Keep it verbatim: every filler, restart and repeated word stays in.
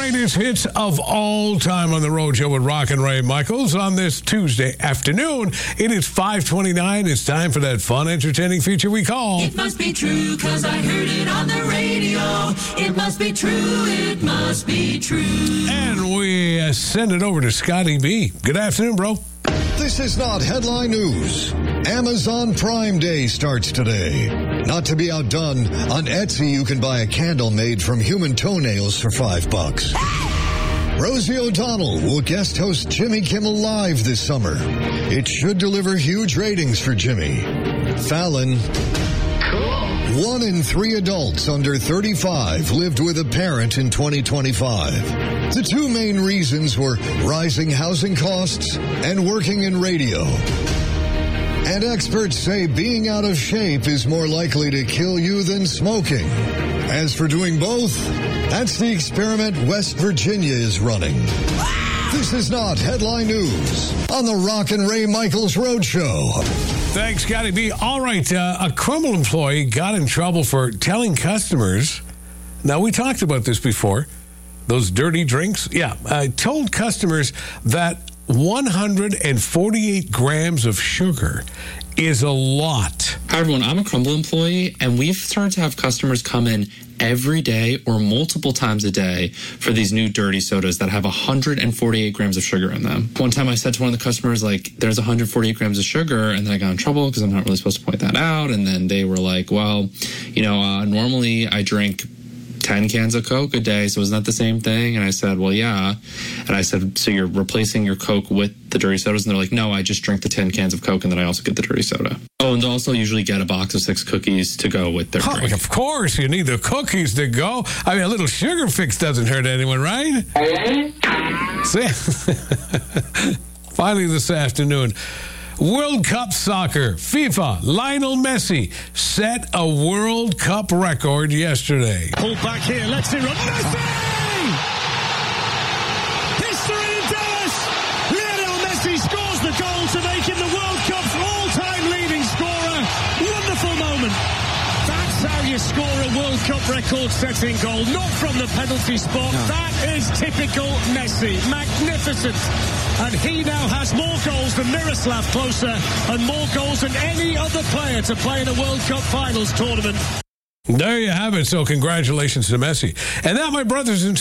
greatest hits of all time on the Road Show with Rock and Ray Michaels on this Tuesday afternoon. It is five twenty-nine. It's time for that fun, entertaining feature we call... It must be true, because I heard it on the radio. It must be true, it must be true. And we uh, send it over to Scotty B. Good afternoon, bro. This is not headline news. Amazon Prime Day starts today. Not to be outdone, on Etsy you can buy a candle made from human toenails for five bucks. Rosie O'Donnell will guest host Jimmy Kimmel Live this summer. It should deliver huge ratings for Jimmy. Fallon. Cool. One in three adults under thirty-five lived with a parent in twenty twenty-five. The two main reasons were rising housing costs and working in radio. And experts say being out of shape is more likely to kill you than smoking. As for doing both, that's the experiment West Virginia is running. This is not headline news on the Rock and Ray Michaels Road Show. Thanks, Scotty B. All right, uh, a Crumbl employee got in trouble for telling customers. Now, we talked about this before. Those dirty drinks. Yeah, I told customers that one hundred forty-eight grams of sugar is a lot. Hi, everyone. I'm a Crumbl employee, and we've started to have customers come in every day or multiple times a day for these new dirty sodas that have one hundred forty-eight grams of sugar in them. One time I said to one of the customers, like, there's one hundred forty-eight grams of sugar, and then I got in trouble because I'm not really supposed to point that out. And then they were like, well, you know, uh, normally I drink ten cans of Coke a day, so isn't that the same thing? And I said, well, yeah. And I said, so you're replacing your Coke with the dirty sodas? And they're like, no, I just drink the ten cans of Coke, and then I also get the dirty soda. Oh, and they also usually get a box of six cookies to go with their oh, drink. Of course, you need the cookies to go. I mean, a little sugar fix doesn't hurt anyone, right? See? Finally this afternoon, World Cup soccer, FIFA, Lionel Messi set a World Cup record yesterday. Pull back here, let's see run. Messi! History in Dallas! Lionel Messi scores the goal to make him the World Cup's all-time leading scorer. Wonderful moment. That's how you score a World Cup record-setting goal, not from the penalty spot. No. That is typical Messi. Magnificent. And he now has more goals than Miroslav Klose and more goals than any other player to play in a World Cup Finals tournament. There you have it. So congratulations to Messi. And that, my brothers and